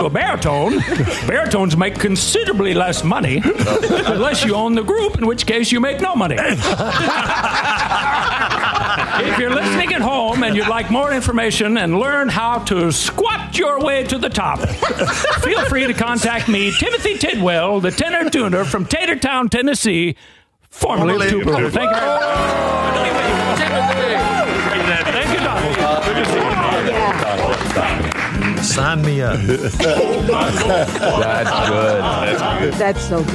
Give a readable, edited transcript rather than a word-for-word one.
to a baritone, baritones make considerably less money unless you own the group, in which case you make no money. If you're listening at home and you'd like more information and learn how to squat your way to the top, feel free to contact me, Timothy Tidwell, the tenor tuner from Tatertown, Tennessee, formerly of Tupelo. Thank you very much. Thank you, Donald. Good to see you. Sign me up. That's good. That's so good.